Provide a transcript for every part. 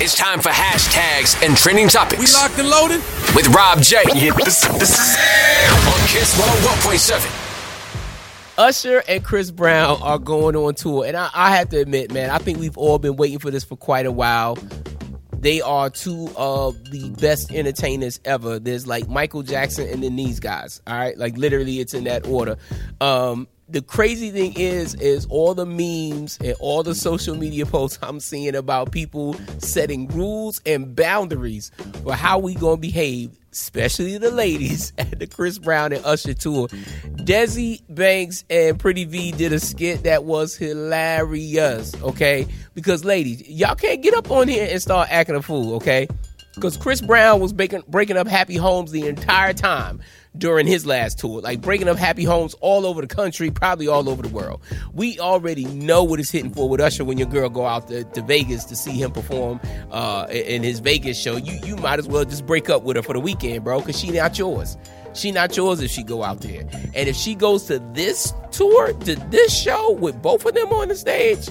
It's time for hashtags and trending topics. We locked and loaded with Rob J. Yeah, this is on Kiss 101.7. Usher and Chris Brown are going on tour, and I have to admit, man, I think we've all been waiting for this for quite a while. They are two of the best entertainers ever. There's like Michael Jackson and then these guys, all right? Like literally it's in that order. The crazy thing is all the memes and all the social media posts I'm seeing about people setting rules and boundaries for how we gonna behave, especially the ladies, at the Chris Brown and Usher tour. Desi Banks and Pretty V did a skit that was hilarious, okay? Because ladies, y'all can't get up on here and start acting a fool, okay? Because Chris Brown was breaking up happy homes the entire time during his last tour, like breaking up happy homes all over the country, probably all over the world. We already know what it's hitting for with Usher when your girl go out to Vegas to see him perform in his Vegas show. You might as well just break up with her for the weekend, bro, because she not yours. She not yours if she go out there. And if she goes to this tour, to this show with both of them on the stage,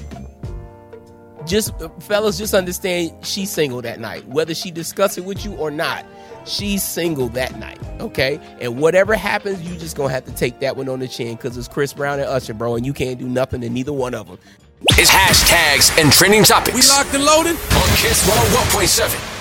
fellas, just understand she's single that night. Whether she discuss it with you or not, she's single that night, okay? And whatever happens, you just gonna have to take that one on the chin because it's Chris Brown and Usher, bro, and you can't do nothing to neither one of them. It's hashtags and trending topics. We locked and loaded on Kiss 101.7.